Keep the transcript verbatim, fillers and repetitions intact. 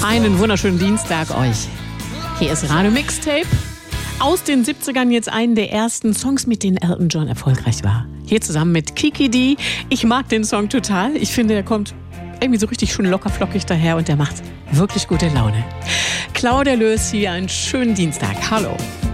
Einen wunderschönen Dienstag euch. Hier ist Radio Mixtape. Aus den siebzigern jetzt einen der ersten Songs, mit denen Elton John erfolgreich war. Hier zusammen mit Kiki Dee. Ich mag den Song total. Ich finde, er kommt irgendwie so richtig schön lockerflockig daher und der macht wirklich gute Laune. Claudia Löß hier, einen schönen Dienstag. Hallo.